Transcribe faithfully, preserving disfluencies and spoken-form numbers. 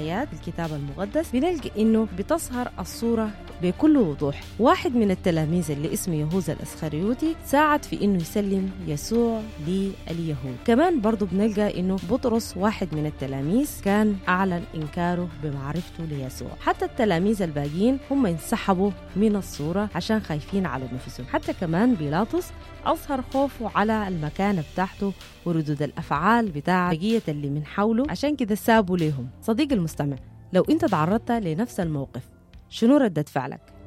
الآيات الكتاب المقدس بنلقى إنه بتظهر الصورة بكل وضوح. واحد من التلاميذ اللي اسمه يهوذا الإسخريوطي ساعد في إنه يسلم يسوع لليهود. كمان برضو بنلقى إنه بطرس واحد من التلاميذ كان أعلن إنكاره بمعرفته ليسوع. حتى التلاميذ الباقيين هم انسحبوا من الصورة عشان خايفين على نفسهم. حتى كمان بيلاطس أظهر خوفه على المكانة بتاعته وردود الأفعال بتاع بقية اللي من حوله، عشان كده سابوا لهم. صديق المستمع، لو أنت تعرضت لنفس الموقف شنو ردة فعلك؟